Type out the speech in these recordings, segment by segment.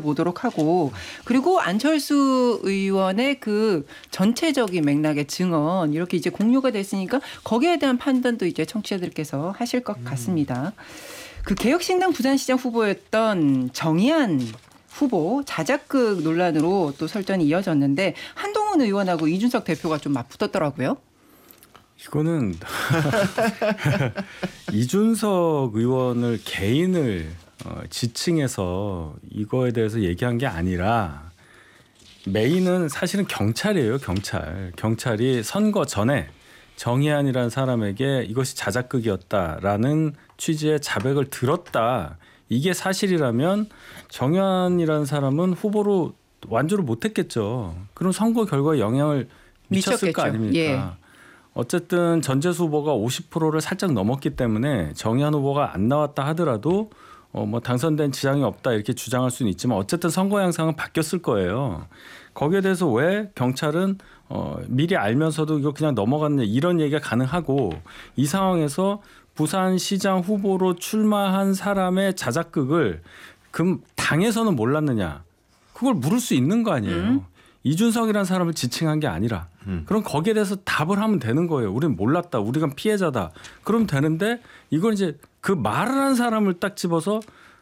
지켜보도록 하고 그리고 안철수 의원의 그 전체적인 맥락의 증언 이렇게 이제 공유가 됐으니까 거기에 대한 판단도 이제 청취자들께서 하실 것 같습니다. 그 개혁신당 부산시장 후보였던 정의안 후보 자작극 논란으로 또 설전이 이어졌는데 한동훈 의원하고 이준석 대표가 좀 맞붙었더라고요. 이거는 이준석 의원을 개인을 지칭해서 이거에 대해서 얘기한 게 아니라 메인은 사실은 경찰이에요. 경찰이 선거 전에 정의안이라는 사람에게 이것이 자작극이었다라는 취지의 자백을 들었다. 이게 사실이라면 정의안이라는 사람은 후보로 완주를 못했겠죠. 그럼 선거 결과에 영향을 미쳤을 거 아닙니까? 예. 어쨌든 전재수 후보가 50%를 살짝 넘었기 때문에 정의안 후보가 안 나왔다 하더라도 뭐 당선된 지장이 없다 이렇게 주장할 수는 있지만 어쨌든 선거 양상은 바뀌었을 거예요. 거기에 대해서 왜 경찰은 미리 알면서도 이거 그냥 넘어갔냐 이런 얘기가 가능하고 이 상황에서 부산시장 후보로 출마한 사람의 자작극을 그럼 당에서는 몰랐느냐. 그걸 물을 수 있는 거 아니에요. 이준석이라는 사람을 지칭한 게 아니라 그럼 거기에 대해서 답을 하면 되는 거예요. 우리는 몰랐다. 우리가 피해자다. 그러면 되는데 이건 이제 그 말을 한 사람을 딱 집어서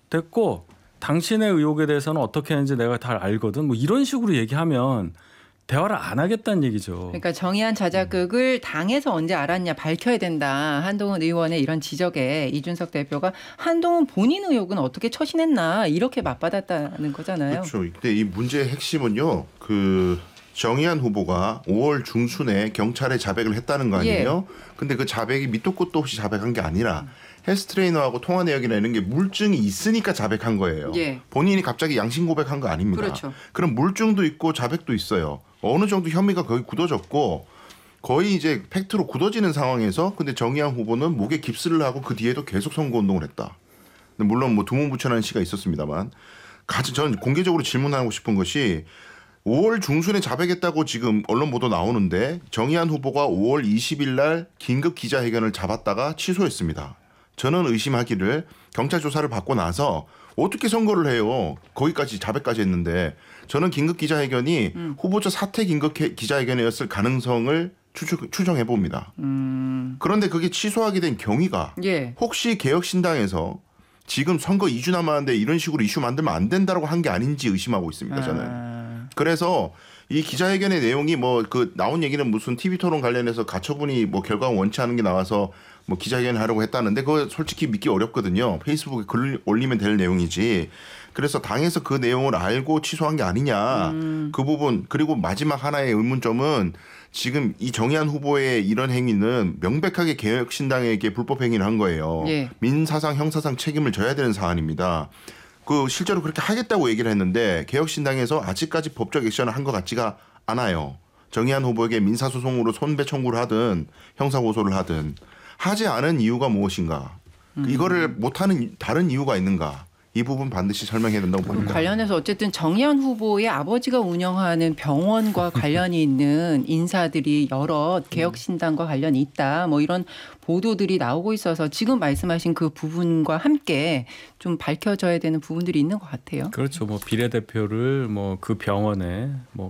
됐고 당신의 의혹에 대해서는 어떻게 했는지 내가 다 알거든. 뭐 이런 식으로 얘기하면 대화를 안 하겠다는 얘기죠. 그러니까 정의안 자작극을 당에서 언제 알았냐 밝혀야 된다. 한동훈 의원의 이런 지적에 이준석 대표가 한동훈 본인 의혹은 어떻게 처신했나 이렇게 맞받았다는 거잖아요. 그렇죠. 근데 이 문제의 핵심은요. 그 정의안 후보가 5월 중순에 경찰에 자백을 했다는 거 아니에요? 근데 그 자백이 밑도 끝도 없이 자백한 게 아니라 헬스 트레이너하고 통화 내역이나 이런 게 물증이 있으니까 자백한 거예요. 본인이 갑자기 양심 고백한 거 아닙니다. 그렇죠. 그럼 물증도 있고 자백도 있어요. 어느 정도 혐의가 거의 굳어졌고 거의 이제 팩트로 굳어지는 상황에서 근데 정의안 후보는 목에 깁스를 하고 그 뒤에도 계속 선거운동을 했다. 물론 뭐 두문부천하는 시가 있었습니다만 저는 공개적으로 질문하고 싶은 것이 5월 중순에 자백했다고 지금 언론 보도 나오는데 정의안 후보가 5월 20일 날 긴급 기자회견을 잡았다가 취소했습니다. 저는 의심하기를 경찰 조사를 받고 나서 어떻게 선거를 해요. 거기까지 자백까지 했는데 저는 긴급 기자회견이 후보자 사퇴 긴급 기자회견이었을 가능성을 추정해 봅니다. 그런데 그게 취소하게 된 경위가 혹시 개혁신당에서 지금 선거 2주 남았는데 이런 식으로 이슈 만들면 안 된다고 한 게 아닌지 의심하고 있습니다. 저는. 그래서 이 기자회견의 내용이 뭐 그 나온 얘기는 무슨 TV 토론 관련해서 가처분이 뭐 결과가 원치 않은 게 나와서 뭐 기자회견을 하려고 했다는데 그거 솔직히 믿기 어렵거든요. 페이스북에 글 올리면 될 내용이지. 그래서 당에서 그 내용을 알고 취소한 게 아니냐. 그 부분 그리고 마지막 하나의 의문점은 지금 이 정의안 후보의 이런 행위는 명백하게 개혁신당에게 불법 행위를 한 거예요. 민사상 형사상 책임을 져야 되는 사안입니다. 그 실제로 그렇게 하겠다고 얘기를 했는데 개혁신당에서 아직까지 법적 액션을 한 것 같지가 않아요. 정의안 후보에게 민사소송으로 손배 청구를 하든 형사고소를 하든 하지 않은 이유가 무엇인가. 이거를 못하는 다른 이유가 있는가. 이 부분 반드시 설명해야 된다고 봅니다. 관련해서 어쨌든 정의안 후보의 아버지가 운영하는 병원과 관련이 있는 인사들이 여러 개혁신당과 관련이 있다. 뭐 이런 보도들이 나오고 있어서 지금 말씀하신 그 부분과 함께 좀 밝혀져야 되는 부분들이 있는 것 같아요. 그렇죠. 뭐 비례대표를 뭐 그 병원에 뭐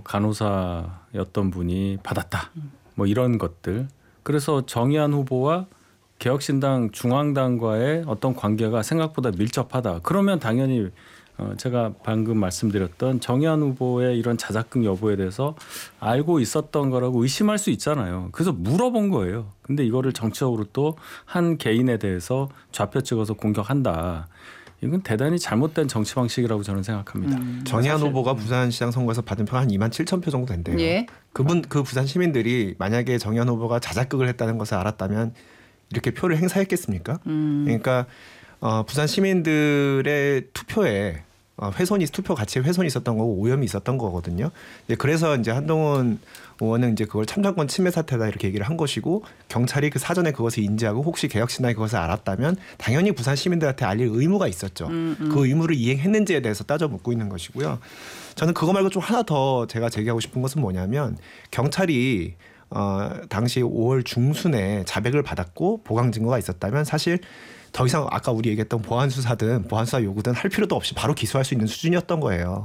간호사였던 분이 받았다. 뭐 이런 것들. 그래서 정의안 후보와 개혁신당 중앙당과의 어떤 관계가 생각보다 밀접하다. 그러면 당연히 제가 방금 말씀드렸던 정의안 후보의 이런 자작극 여부에 대해서 알고 있었던 거라고 의심할 수 있잖아요. 그래서 물어본 거예요. 근데 이거를 정치적으로 또 한 개인에 대해서 좌표 찍어서 공격한다. 이건 대단히 잘못된 정치 방식이라고 저는 생각합니다. 정의안 후보가 부산시장 선거에서 받은 표가 한 2만 7천 표 정도 된대요. 그 부산 시민들이 만약에 정의안 후보가 자작극을 했다는 것을 알았다면 이렇게 표를 행사했겠습니까? 그러니까 부산 시민들의 투표에 투표 가치에 훼손이 있었던 거고 오염이 있었던 거거든요. 그래서 이제 한동훈 의원은 이제 그걸 참정권 침해 사태다 이렇게 얘기를 한 것이고 경찰이 그 사전에 그것을 인지하고 혹시 개혁신당이 그것을 알았다면 당연히 부산 시민들한테 알릴 의무가 있었죠. 그 의무를 이행했는지에 대해서 따져 묻고 있는 것이고요. 저는 그거 말고 좀 하나 더 제가 제기하고 싶은 것은 뭐냐면 경찰이 당시 5월 중순에 자백을 받았고 보강 증거가 있었다면 사실 더 이상 아까 우리 얘기했던 보안 수사든 보안 수사 요구든 할 필요도 없이 바로 기소할 수 있는 수준이었던 거예요.